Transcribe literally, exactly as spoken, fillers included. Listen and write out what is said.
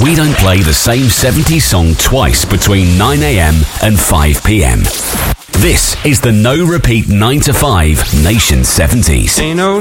We don't play the same seventies song twice between nine a.m. and five p.m. This is the No Repeat nine to five Nation seventies. Ain't no